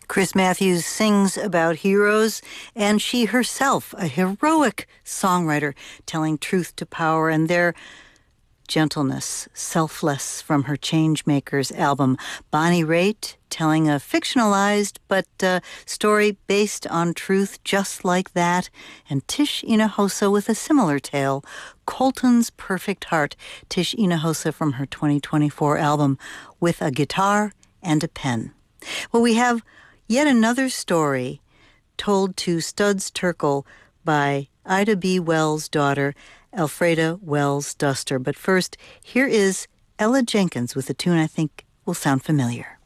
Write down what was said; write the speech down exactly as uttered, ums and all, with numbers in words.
Chris Matthews sings about heroes, and she herself, a heroic songwriter, telling truth to power and their gentleness, selfless, from her Changemakers album. Bonnie Raitt telling a fictionalized but uh, story based on truth just like that. And Tish Hinojosa with a similar tale, Colton's Perfect Heart. Tish Hinojosa from her twenty twenty-four album, With a Guitar and a Pen. Well, we have yet another story told to Studs Terkel by Ida B. Wells' daughter, Elfreda Wells Duster. But first, here is Ella Jenkins with a tune I think will sound familiar.